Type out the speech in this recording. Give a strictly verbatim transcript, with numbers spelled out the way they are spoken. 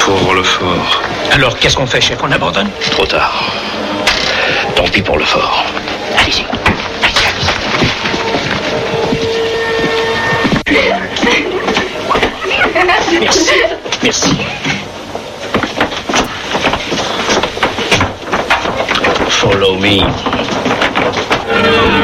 Pour le fort. Alors, qu'est-ce qu'on fait, chef? On abandonne? Trop tard. Tant pis pour le fort. Allez-y. Merci. Merci. Follow me.